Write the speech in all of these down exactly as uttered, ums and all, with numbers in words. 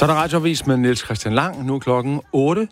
Så er der radioavis med Niels Christian Lang. Nu er klokken otte.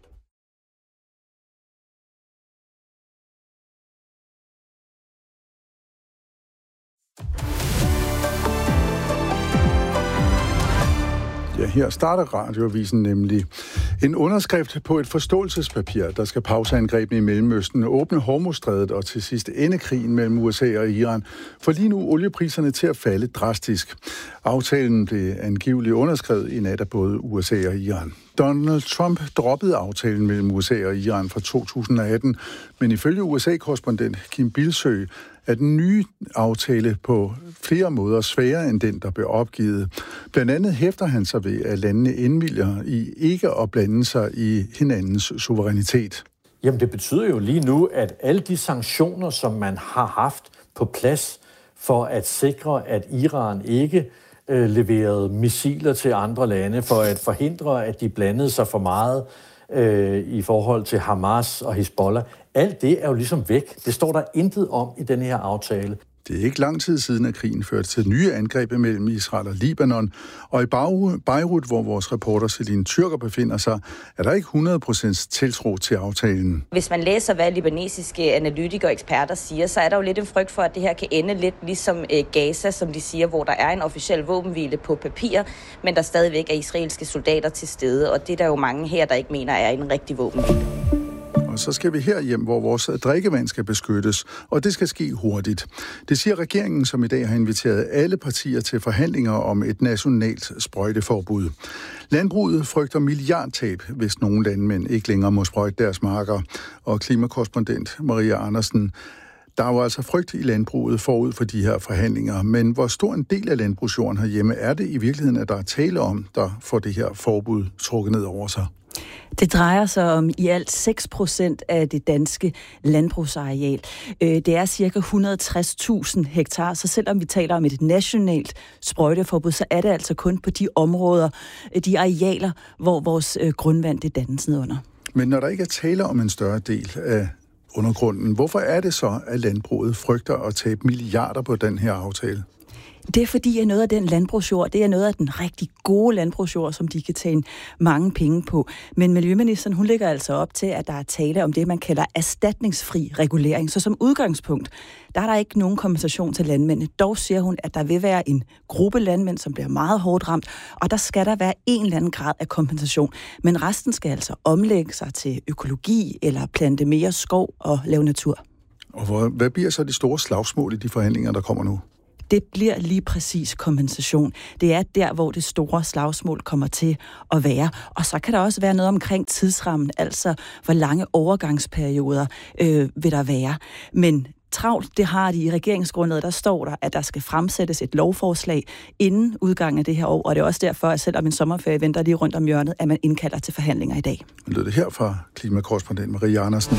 Ja, her starter radioavisen nemlig. En underskrift på et forståelsespapir, der skal pause angrebene i Mellemøsten, åbne Hormuzstrædet og til sidst ende krigen mellem U S A og Iran, for lige nu oliepriserne til at falde drastisk. Aftalen blev angiveligt underskrevet i nat af både U S A og Iran. Donald Trump droppede aftalen mellem U S A og Iran fra to tusind og atten, men ifølge U S A-korrespondent Kim Bildsøe er den nye aftale på flere måder sværere end den, der blev opgivet. Blandt andet hæfter han sig ved, at landene indvilger i ikke at blande sig i hinandens suverænitet. Jamen det betyder jo lige nu, at alle de sanktioner, som man har haft på plads for at sikre, at Iran ikke øh, leverede missiler til andre lande, for at forhindre, at de blandede sig for meget øh, i forhold til Hamas og Hezbollah, alt det er jo ligesom væk. Det står der intet om i den her aftale. Det er ikke lang tid siden, at krigen førte til nye angreb mellem Israel og Libanon. Og i Beirut, hvor vores reporter Celine Tyrker befinder sig, er der ikke hundrede procent tiltro til aftalen. Hvis man læser, hvad libanesiske analytikere og eksperter siger, så er der jo lidt en frygt for, at det her kan ende lidt ligesom Gaza, som de siger, hvor der er en officiel våbenhvile på papir, men der stadigvæk er israelske soldater til stede. Og det er der jo mange her, der ikke mener er en rigtig våbenhvile. Og så skal vi herhjem, hvor vores drikkevand skal beskyttes, og det skal ske hurtigt. Det siger regeringen, som i dag har inviteret alle partier til forhandlinger om et nationalt sprøjteforbud. Landbruget frygter milliardtab, hvis nogle landmænd ikke længere må sprøjte deres marker. Og klimakorrespondent Maria Andersen, der er jo altså frygt i landbruget forud for de her forhandlinger, men hvor stor en del af landbrugsjorden herhjemme er det i virkeligheden, at der er tale om, der får det her forbud trukket ned over sig? Det drejer sig om i alt seks procent af det danske landbrugsareal. Det er cirka et hundrede og tres tusind hektar, så selvom vi taler om et nationalt sprøjteforbud, så er det altså kun på de områder, de arealer, hvor vores grundvand det dannes nedunder. Men når der ikke er tale om en større del af undergrunden, hvorfor er det så, at landbruget frygter at tabe milliarder på den her aftale? Det er fordi, at noget af den landbrugsjord, det er noget af den rigtig gode landbrugsjord, som de kan tjene mange penge på. Men miljøministeren, hun lægger altså op til, at der er tale om det, man kalder erstatningsfri regulering. Så som udgangspunkt, der er der ikke nogen kompensation til landmændene. Dog siger hun, at der vil være en gruppe landmænd, som bliver meget hårdt ramt, og der skal der være en eller anden grad af kompensation. Men resten skal altså omlægge sig til økologi eller plante mere skov og lave natur. Og hvad bliver så de store slagsmål i de forhandlinger, der kommer nu? Det bliver lige præcis kompensation. Det er der, hvor det store slagsmål kommer til at være. Og så kan der også være noget omkring tidsrammen, altså hvor lange overgangsperioder øh, vil der være. Men travlt, det har de i regeringsgrundlaget, der står der, at der skal fremsættes et lovforslag inden udgangen af det her år. Og det er også derfor, at selvom en sommerferie venter lige rundt om hjørnet, at man indkalder til forhandlinger i dag. Det lyder det her fra klimakorrespondent Maria Andersen.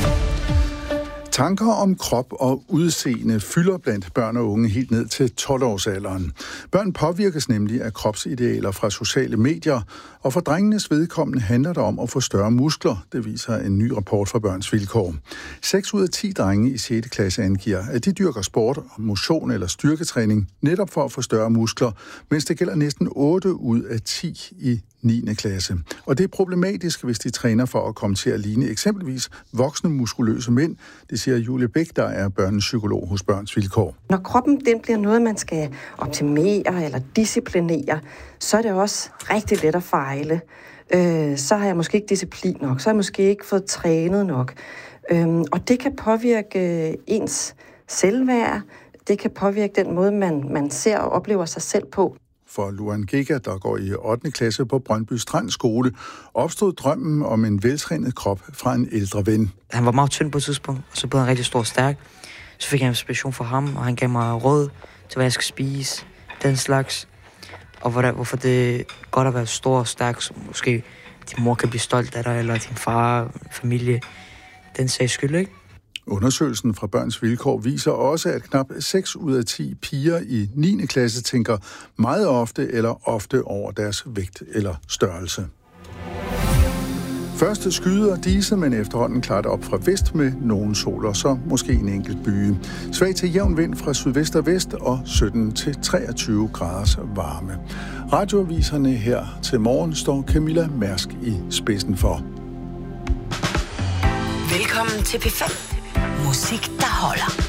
Tanker om krop og udseende fylder blandt børn og unge helt ned til tolv-årsalderen. Børn påvirkes nemlig af kropsidealer fra sociale medier, og for drengenes vedkommende handler det om at få større muskler, det viser en ny rapport fra Børns Vilkår. seks ud af ti drenge i sjette klasse angiver, at de dyrker sport, motion eller styrketræning netop for at få større muskler, mens det gælder næsten otte ud af ti i niende klasse. Og det er problematisk, hvis de træner for at komme til at ligne eksempelvis voksne muskuløse mænd. Det siger Julie Bæk, der er børnepsykolog hos Børns Vilkår. Når kroppen den bliver noget, man skal optimere eller disciplinere, så er det også rigtig let at fejle. Øh, så har jeg måske ikke disciplin nok, så har jeg måske ikke fået trænet nok. Øh, og det kan påvirke ens selvværd, det kan påvirke den måde, man, man ser og oplever sig selv på. For Luan Giga, der går i ottende klasse på Brøndby Strand Skole, opstod drømmen om en veltrænet krop fra en ældre ven. Han var meget tynd på et tidspunkt, og så blev han rigtig stor og stærk. Så fik jeg inspiration fra ham, og han gav mig råd til, hvad jeg skal spise, den slags. Og hvorfor det er godt at være stor og stærk, så måske din mor kan blive stolt af dig, eller din far, familie, den sags skyld, ikke? Undersøgelsen fra Børns Vilkår viser også, at knap seks ud af ti piger i niende klasse tænker meget ofte eller ofte over deres vægt eller størrelse. Første skyder dise, men efterhånden klart op fra vest med nogen sol og så måske en enkelt byge. Svag til jævn vind fra sydvest og vest og sytten til treogtyve graders varme. Radioaviserne her til morgen står Camilla Mærsk i spidsen for. Velkommen til P fem. Musik, der holder.